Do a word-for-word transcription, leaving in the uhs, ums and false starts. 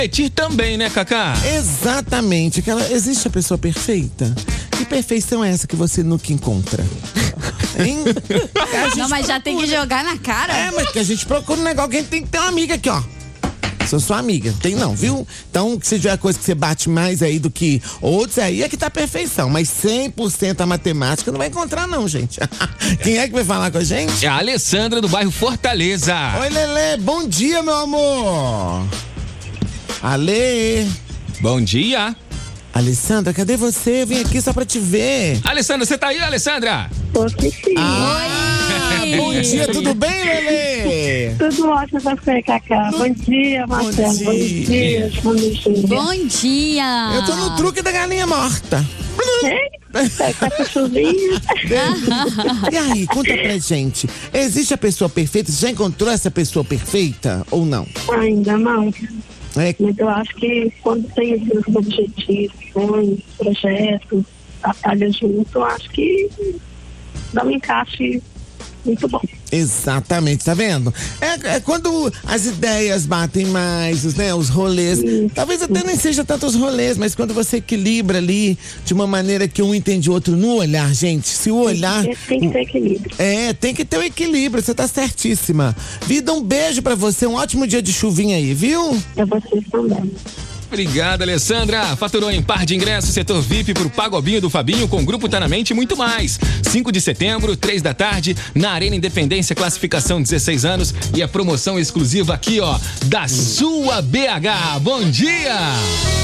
Repetir também, né, Cacá? Exatamente. Aquela, existe a pessoa perfeita? Que perfeição é essa que você nunca encontra? Hein? Não, mas já procura. Tem que jogar na cara. É, mas que a gente procura um negócio que a gente tem que ter uma amiga aqui, ó. Sou sua amiga, tem não, viu? Então, se tiver coisa que você bate mais aí do que outros, aí é que tá a perfeição. Mas cem por cento a matemática não vai encontrar não, gente. Quem é que vai falar com a gente? É a Alessandra do bairro Fortaleza. Oi, Lelê, bom dia, meu amor. Ale. Bom dia. Alessandra, cadê você? Eu vim aqui só pra te ver. Alessandra, você tá aí, Alessandra? Tô aqui sim. Ah, bom dia, tudo bem, Lelê? Tudo ótimo pra você, Cacá. No... Bom dia, Marcelo. Bom dia. Bom dia. Bom dia. Eu tô no truque da galinha morta. É, tá com chuvinha. E aí, conta pra gente. Existe a pessoa perfeita? Você já encontrou essa pessoa perfeita ou não? Ainda não. É. Mas eu acho que quando tem esses objetivos, sonhos, projetos, batalha junto, eu acho que dá um encaixe muito bom. Exatamente, tá vendo? É, é quando as ideias batem mais, os, né, os rolês. Sim. Talvez até nem seja tanto os rolês, mas quando você equilibra ali de uma maneira que um entende o outro no olhar, gente. Se o olhar. Tem, tem que ter equilíbrio. É, tem que ter o equilíbrio, você tá certíssima. Vida, um beijo pra você, um ótimo dia de chuvinha aí, viu? Pra vocês também. Obrigado, Alessandra. Faturou em par de ingressos, setor V I P pro Pagobinho do Fabinho com Grupo Tá Na Mente e muito mais. cinco de setembro, três da tarde, na Arena Independência, classificação dezesseis anos e a promoção exclusiva aqui, ó, da sua B H. Bom dia!